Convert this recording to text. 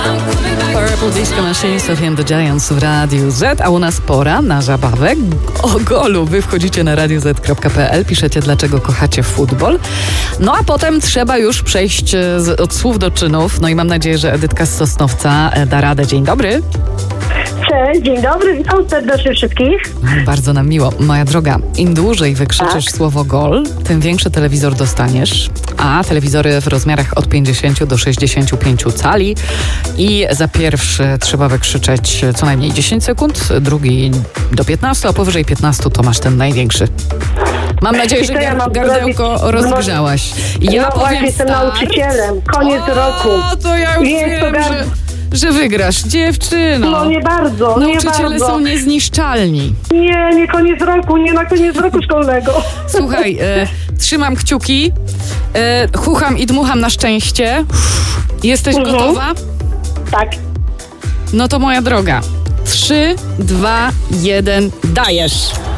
Purple Disco Machine, Sophie and the Giants w Radiu Z, a u nas pora na zabawę o golu. Wy wchodzicie na radioz.pl, piszecie, dlaczego kochacie futbol. No a potem trzeba już przejść od słów do czynów. No i mam nadzieję, że Edytka z Sosnowca da radę. Dzień dobry. Cześć, dzień dobry, witam serdecznie wszystkich. Bardzo nam miło. Moja droga, im dłużej wykrzyczysz słowo gol, tym większy telewizor dostaniesz, a telewizory w rozmiarach od 50 do 65 cali i za pierwszy trzeba wykrzyczeć co najmniej 10 sekund, drugi do 15, a powyżej 15 to masz ten największy. Mam nadzieję, że gardełko rozgrzałaś. Ja powiem, jestem nauczycielem, koniec roku. To ja już wiem, że wygrasz, dziewczyno. No nie bardzo, Nauczyciele są niezniszczalni. Nie koniec roku, nie na koniec roku szkolnego. Słuchaj, trzymam kciuki, chucham i dmucham na szczęście. Jesteś gotowa? Tak. No to moja droga, 3, 2, 1, dajesz.